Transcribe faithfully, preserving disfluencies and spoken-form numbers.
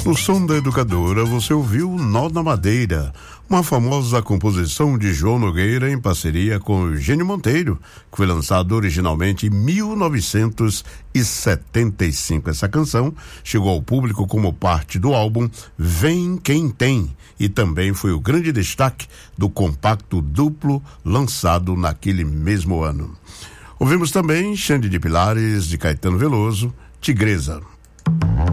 No som da Educadora, você ouviu Nó na Madeira, uma famosa composição de João Nogueira em parceria com Eugênio Monteiro, que foi lançado originalmente em mil novecentos e setenta e cinco. Essa canção chegou ao público como parte do álbum Vem Quem Tem e também foi o grande destaque do compacto duplo lançado naquele mesmo ano. Ouvimos também Xande de Pilares, de Caetano Veloso, Tigresa.